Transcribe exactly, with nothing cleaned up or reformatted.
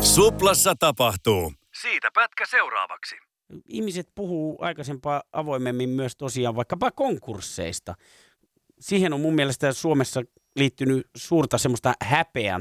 Suplassa tapahtuu. Siitä pätkä seuraavaksi. Ihmiset puhuu aikaisempaa avoimemmin myös tosiaan vaikkapa konkursseista. Siihen on mun mielestä Suomessa liittynyt suurta semmoista häpeän